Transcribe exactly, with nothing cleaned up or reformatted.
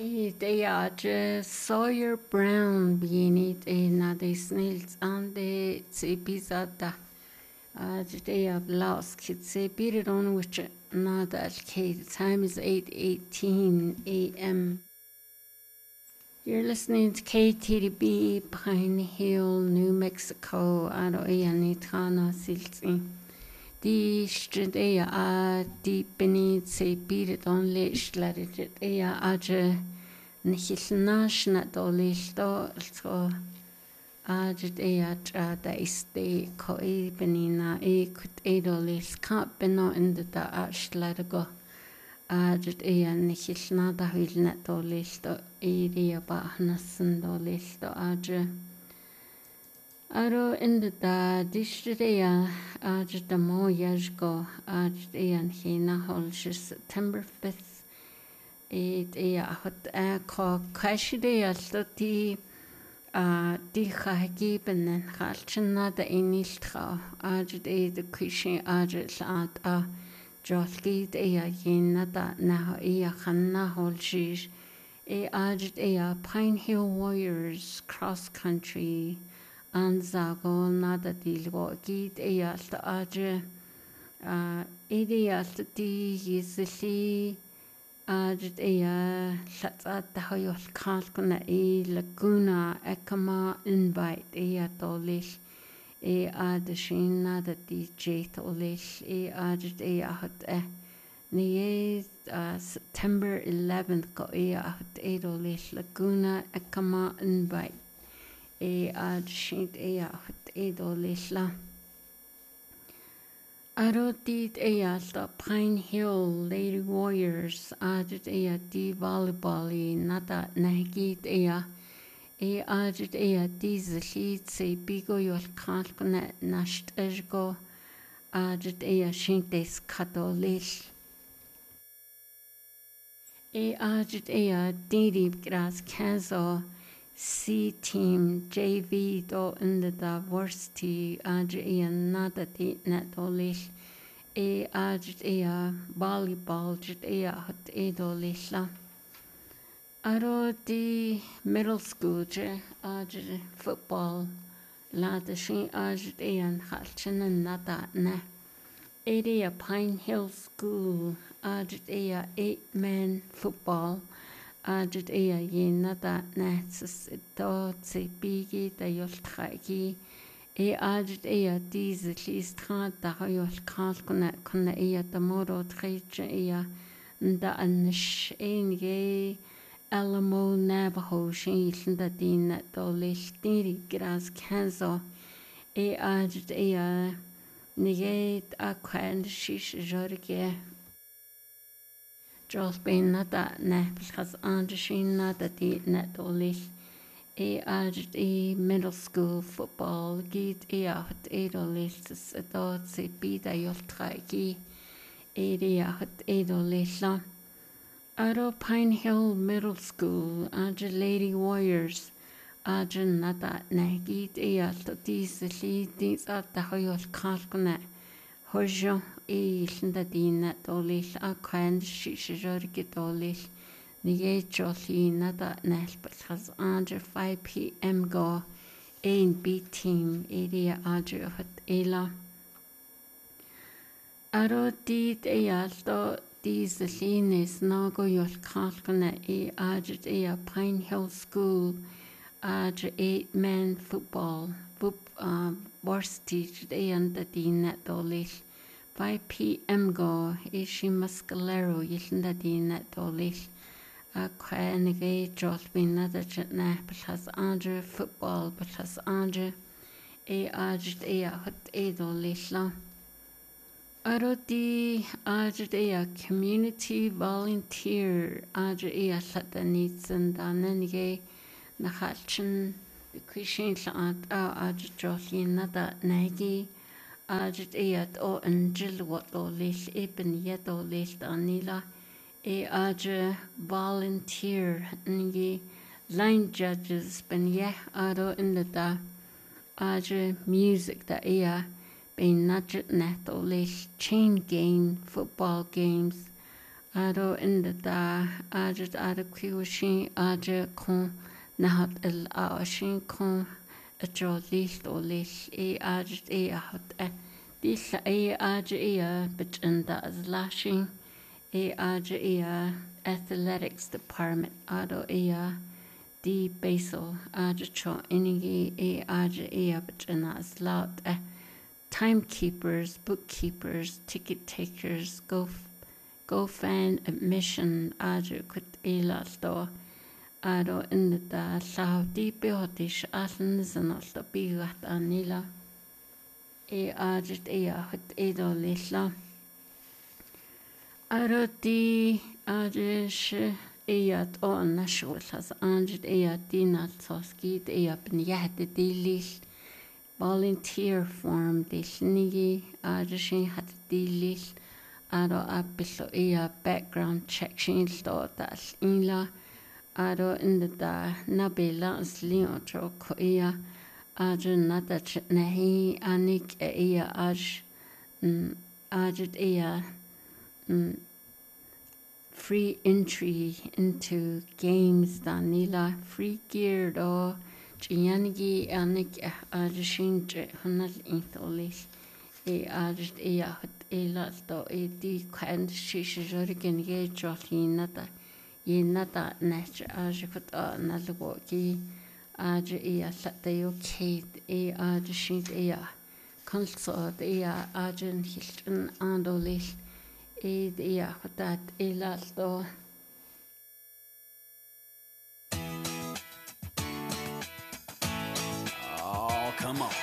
They are just Sawyer Brown being it in the snails and the episode. Uh, today I've lost kids. Beat it on which not that Kate. The time is eight eighteen a m. You're listening to K T D B, Pine Hill, New Mexico. Aro ian itana silti. Die Stridea a die benit se beat it on lish let it ea aje nihilnash na dolish do so aje ea tra da iste ko e benina e kut e dolish can't beno in the da ash let go aje ea nihilna da vil net dolish do e ea ba nasan dolish do aje Aro in the da distria aj the mo years ago aj ian hina holsh September fifth it a hot a ko kashide alti a di khagi benen khalchna da iniltra aj de the kishi aj lat a jolki de yina da na ia khanna holsh e aj a Pine Hill Warriors cross country Anzago nada dilgo git eyalt aje ideyalt di yisli aje eya shatsa tahoyol kalkuna e laguna ekama invite eya tolish e adeshin nada di jet olish e aje eya hot e Ni September eleventh go eya hot e dolish laguna ekama invite e ad shint e acht e do lisla. Arotit e alta Pine Hill Lady Warriors adet e di volleyball e nata nagit e e adet e di zlit se bigo yol kalkna nasht esgo adet e shint es katolish. E adet e di gras kazo C team J V do in the diversity adj nada di netolish e adj ea volleyball jit ea hot e dolisla aro di middle school je adj football la de shin adj ea khalchana nada ne area Pine Hill School adj ea eight man football Ajit ea yena da natsis do tse bigi da yol tragi e ajit ea diese listra da yol kalkuna kuna ea da moro treche ea nda anish enige Alamo Navajo shin da din do lichtiri gras kanzo e ajit ea niget akwan shish jorge Jos ben nada ne because Andreshin nada di net olish e ajit e middle school football git e acht e olish s dort se bida yol tragi e de acht e olish la Aro Pine Hill Middle School ajit Lady Warriors ajit nada ne git e alt dis li dis at da hoyol kalkuna Hojo e linda dina dolish a kind shishorgi dolish Nige jolly nada nelbert has under five p m go A and B team area adre hot ela Aro did e alto these lines nago yol kalkana e adre e Pine Hill School adre eight man football Boop um varsity e anda dina dolish five p m go ishi muscalero yilda dina dolish a kwanige jot bin nada jatna plus andre football plus andre e ajt e hot e dolish la aroti ajt e community volunteer ajt e lata nitsen danenge na halchen Krishin at a ajt jolin nada nagi Ajit eat o angel what o lish eben yet o lish anila e aj volunteer ngi line judges ben ye aro in the da aj music da ea ben najit net o lish chain game football games aro inda da ajit ada kwiwashin aja kon nahat il awashin kon atro licht o licht e ajit e ahat e dilla e aja e a bitinda as lashing e aja e a athletics department aro e a di basal aja cho inigi e aja e a bitina as laut e timekeepers, bookkeepers, ticket takers, go go fan admission aja kut ela sto aro inda da lau di behotish allan zanolta bigat anila e ajit e ahut edo lilla aro di ajish eyat o nashul has anjit eyat di natsoskit eyap niyahde di lil volunteer form di nigi ajishin hat di lil aro apillo ia background check shin sto dal ila aro inda da nabela slio tro ko ia ajo nata nahi anik ia aj ajit ia free entry into games danila free gear do chianigi anik ajishin honal intolis e ajit ia ela sto e di kind shisha gen ge jolina da yena da nach ajit na lugo ki aj e la de okay e aj shit e konso e ajin hilton andolis e de ja dat ela sto oh come on